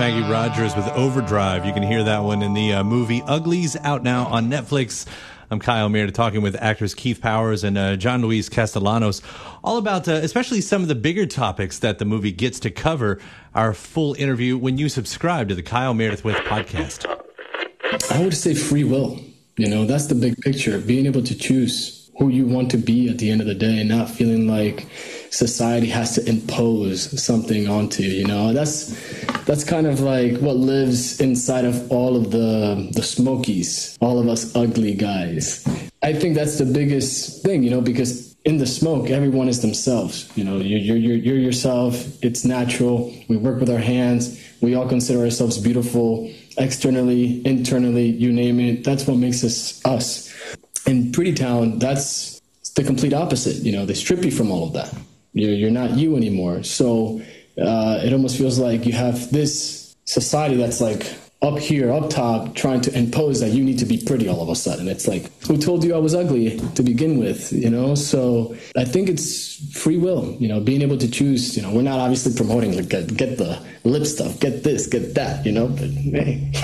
Maggie Rogers with Overdrive. You can hear that one in the movie Uglies, out now on Netflix. I'm Kyle Meredith, talking with actors Keith Powers and John Luis Castellanos, all about especially some of the bigger topics that the movie gets to cover. Our full interview when you subscribe to the Kyle Meredith With podcast. I would say free will. You know, that's the big picture. Being able to choose who you want to be at the end of the day and not feeling like society has to impose something onto you. You know, that's kind of like what lives inside of all of the Smokies, all of us ugly guys. I think that's the biggest thing, you know, because in the smoke, everyone is themselves. You know, you're yourself. It's natural. We work with our hands. We all consider ourselves beautiful, externally, internally, you name it. That's what makes us us. In Pretty Town, that's the complete opposite. You know, they strip you from all of that. You're not you anymore. So it almost feels like you have this society that's like up here, up top, trying to impose that you need to be pretty all of a sudden. It's like, who told you I was ugly to begin with, you know? So I think it's free will, you know, being able to choose. You know, we're not obviously promoting, like, get the lip stuff, get this, get that, you know, but hey.